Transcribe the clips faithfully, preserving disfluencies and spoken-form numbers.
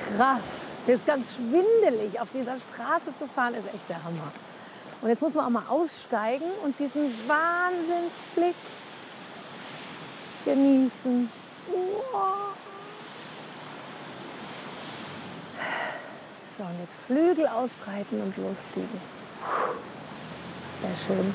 Krass. Mir ist ganz schwindelig. Auf dieser Straße zu fahren, ist echt der Hammer. Und jetzt muss man auch mal aussteigen und diesen Wahnsinnsblick genießen. Wow. So, und jetzt Flügel ausbreiten und losfliegen. Das wäre schön.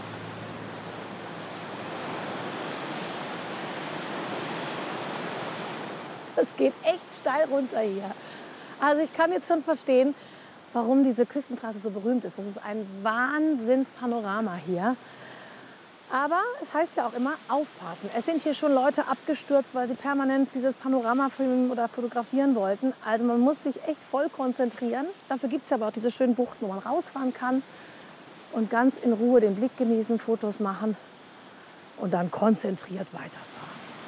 Das geht echt steil runter hier. Also ich kann jetzt schon verstehen, warum diese Küstenstraße so berühmt ist. Das ist ein Wahnsinnspanorama hier. Aber es heißt ja auch immer, aufpassen. Es sind hier schon Leute abgestürzt, weil sie permanent dieses Panorama filmen oder fotografieren wollten. Also man muss sich echt voll konzentrieren. Dafür gibt es ja aber auch diese schönen Buchten, wo man rausfahren kann und ganz in Ruhe den Blick genießen, Fotos machen und dann konzentriert weiterfahren.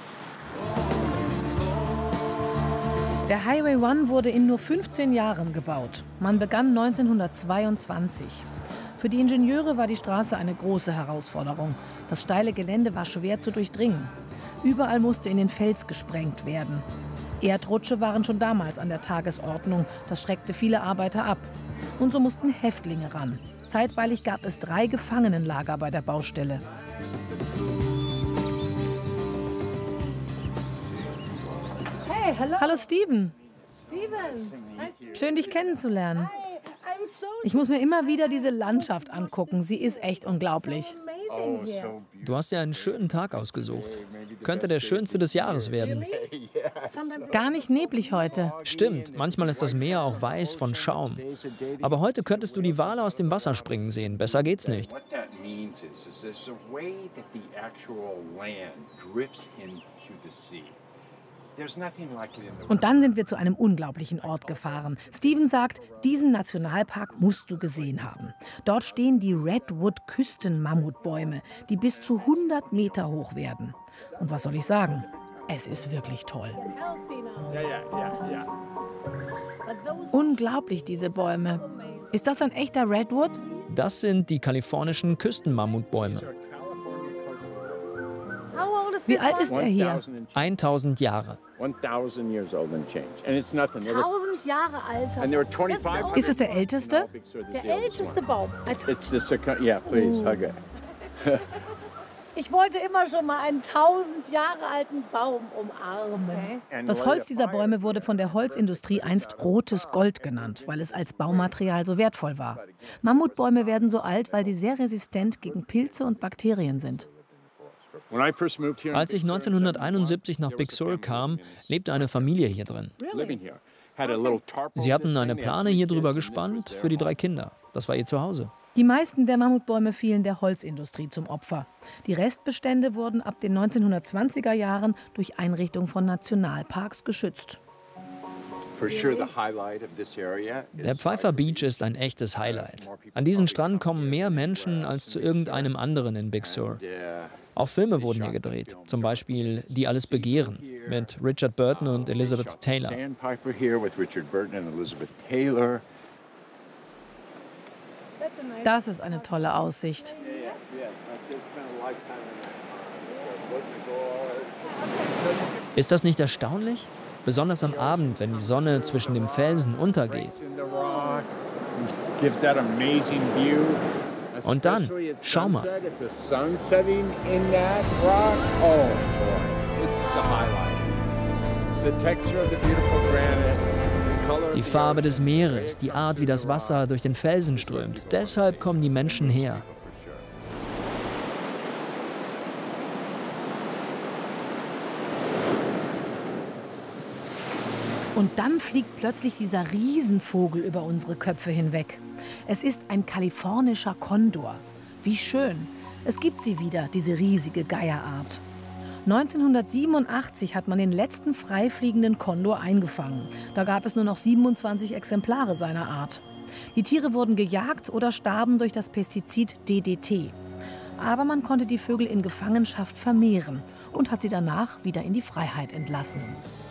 Der Highway One wurde in nur fünfzehn Jahren gebaut. Man begann neunzehnhundertzweiundzwanzig. Für die Ingenieure war die Straße eine große Herausforderung. Das steile Gelände war schwer zu durchdringen. Überall musste in den Fels gesprengt werden. Erdrutsche waren schon damals an der Tagesordnung. Das schreckte viele Arbeiter ab. Und so mussten Häftlinge ran. Zeitweilig gab es drei Gefangenenlager bei der Baustelle. Hey, hello. Hallo Steven. Steven. Schön, dich kennenzulernen. Ich muss mir immer wieder diese Landschaft angucken. Sie ist echt unglaublich. Du hast ja einen schönen Tag ausgesucht. Könnte der schönste des Jahres werden. Gar nicht neblig heute. Stimmt, manchmal ist das Meer auch weiß von Schaum. Aber heute könntest du die Wale aus dem Wasser springen sehen. Besser geht's nicht. Und dann sind wir zu einem unglaublichen Ort gefahren. Steven sagt, diesen Nationalpark musst du gesehen haben. Dort stehen die Redwood-Küstenmammutbäume, die bis zu hundert Meter hoch werden. Und was soll ich sagen? Es ist wirklich toll. Unglaublich, diese Bäume. Ist das ein echter Redwood? Das sind die kalifornischen Küstenmammutbäume. Wie alt ist er hier? tausend Jahre. tausend Jahre alt. Ist es der älteste? Der älteste Baum. Ich wollte immer schon mal einen tausend Jahre alten Baum umarmen. Das Holz dieser Bäume wurde von der Holzindustrie einst rotes Gold genannt, weil es als Baumaterial so wertvoll war. Mammutbäume werden so alt, weil sie sehr resistent gegen Pilze und Bakterien sind. Als ich neunzehnhunderteinundsiebzig nach Big Sur kam, lebte eine Familie hier drin. Sie hatten eine Plane hier drüber gespannt für die drei Kinder. Das war ihr Zuhause. Die meisten der Mammutbäume fielen der Holzindustrie zum Opfer. Die Restbestände wurden ab den neunzehnhundertzwanziger Jahren durch Einrichtung von Nationalparks geschützt. Der Pfeiffer Beach ist ein echtes Highlight. An diesen Strand kommen mehr Menschen als zu irgendeinem anderen in Big Sur. Auch Filme wurden hier gedreht, zum Beispiel Die alles begehren mit Richard Burton und Elizabeth Taylor. Das ist eine tolle Aussicht. Ist das nicht erstaunlich? Besonders am Abend, wenn die Sonne zwischen den Felsen untergeht. Und dann, schau mal. Die Farbe des Meeres, die Art, wie das Wasser durch den Felsen strömt. Deshalb kommen die Menschen her. Und dann fliegt plötzlich dieser Riesenvogel über unsere Köpfe hinweg. Es ist ein kalifornischer Kondor. Wie schön. Es gibt sie wieder, diese riesige Geierart. neunzehnhundertsiebenundachtzig hat man den letzten freifliegenden Kondor eingefangen. Da gab es nur noch siebenundzwanzig Exemplare seiner Art. Die Tiere wurden gejagt oder starben durch das Pestizid D D T. Aber man konnte die Vögel in Gefangenschaft vermehren und hat sie danach wieder in die Freiheit entlassen.